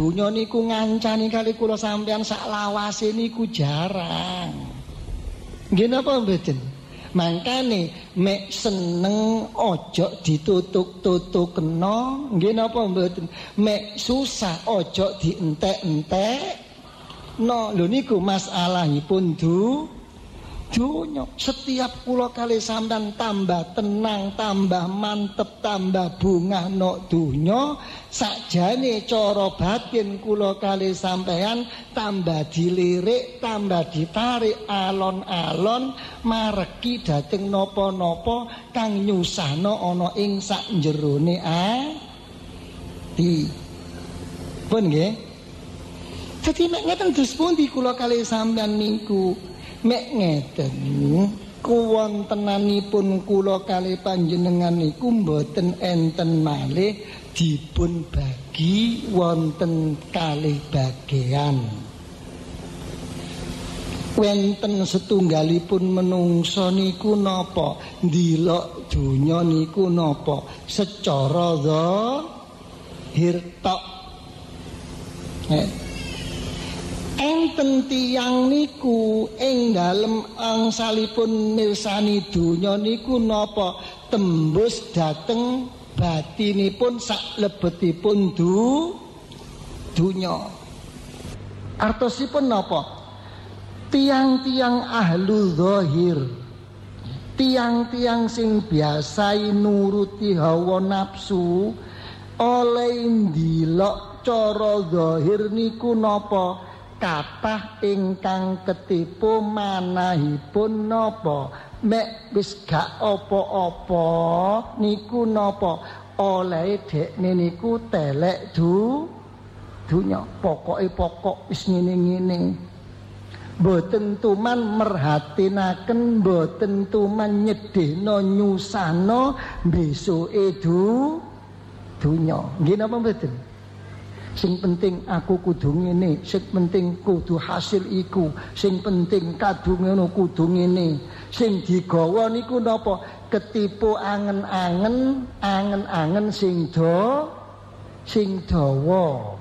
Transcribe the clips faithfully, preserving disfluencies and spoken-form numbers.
donya niku ngancani kali kula sampeyan sak lawase niku jarang. Nggih napa mboten? Mangkane mek seneng ojo ditutuk-tutukno, nggih napa mboten? Mek susah ojo dientek-entek. No, lho niku masalahipun du dunya. Setiap kula kali sampean tambah tenang, tambah mantep, tambah bungah no dunya, sakjane cara batin kula kali sampean tambah dilirik, tambah ditarik alon-alon mareki dhateng napa-napa kang nyusahno ana ing sak jerone ati. Pun nggih. Dadi mek ngeten dus pundi kula kali sampean niku mek ngeten kuwontenanipun kula kali panjenengan niku mboten enten malih dipun bagi wonten kalih bagean. Wonten setunggalipun menungsa niku napa? Ndelok donya niku napa? Secara zahir tok. Eh. Enten tiyang niku ing dalem angsalipun mirsani donya niku napa tembus dhateng batinipun sak lebetipun du donya. Artosipun napa? Tiang-tiang ahlu zahir, tiang-tiang sing biasai nuruti hawa nafsu oleh ndelok cara zahir niku napa? Kathah ingkang ketipu manahipun napa mek wis gak apa-apa niku napa oleh dekne niku telek du dunya pokoke pokok wis ngene-ngene mboten tuman merhatinaken mboten tuman nyedhekno nyusahno besuke du dunya nggih napa mboten. Sing penting aku kudu ngene, sing penting kudu hasil iku, sing penting kadung ngono kudu ngene. Sing digawa niku napa? Ketipu angen-angen, angen-angen sing do sing dawa.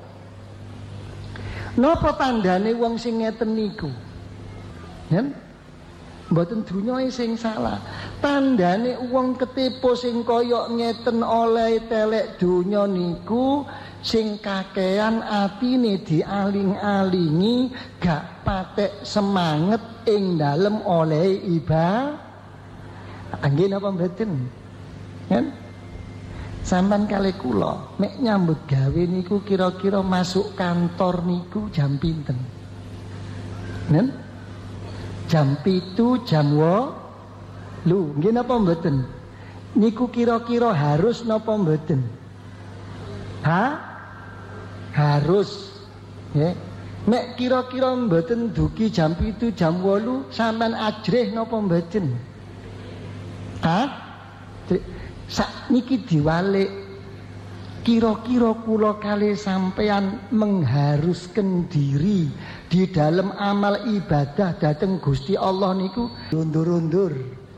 Napa tandane wong sing ngeten niku? Yen mboten dunyae sing salah. Tandane wong ketipu sing kaya ngeten oleh telek donya niku sing kakean atine dialing-alingi gak patek semangat ing dalem oleh ibadah. Nggih napa mboten? Kan? Sampeyan kali kula mek nyambut gawe niku kira-kira masuk kantor niku jam pinten? Nen? Jam pitu jam wo lu nggih napa mboten? Niku kira-kira harus napa mboten? Ha? Harus ya. Nek kira-kira mboten dugi jam pitu jam wolu sampean ajrih napa mboten? Ha? Sak niki diwalik kira-kira kula kali sampean mengharuskan diri di dalam amal ibadah dhateng Gusti Allah niku undur-undur.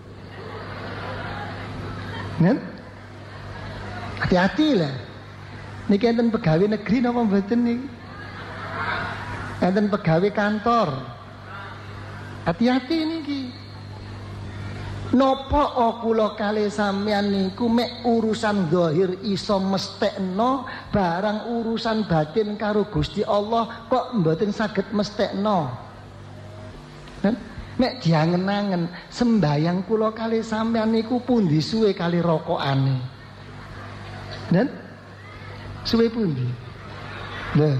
Nen? Hati-hati lah. Niki enten pegawai negeri napa mboten niki? Enten pegawai kantor. Hati-hati niki. Napa kula kalih sampeyan niku mek urusan zahir iso mestekno barang urusan batin karo Gusti Allah kok mboten saged mestekno. Mek diangen-angen sembayang kula kalih sampeyan niku pundi suwe kali rokokane. Dan suwe pundi? Lha.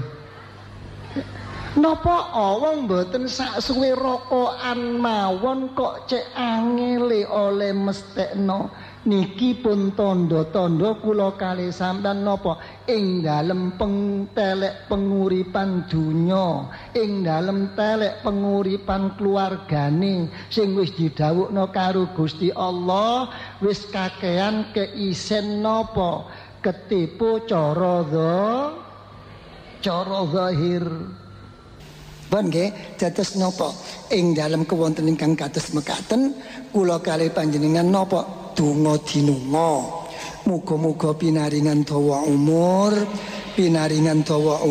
Napa wong mboten sak suwe rokokan mawon kok cek angele oleh mestekno niki pun tanda-tanda kula kalih sampeyan napa ing dalem pentelek penguripan dunya ing dalem telek penguripan keluargane sing wis didhawuhna karo Gusti Allah wis kakean keisen napa ketipu cara zahir cara zahir. Pun nggih dados napa ing dalem kewonten ingkang kados mekaten kula kalih panjenengan napa donga dinunga muga-muga pinaringan dawa umur pinaringan dawa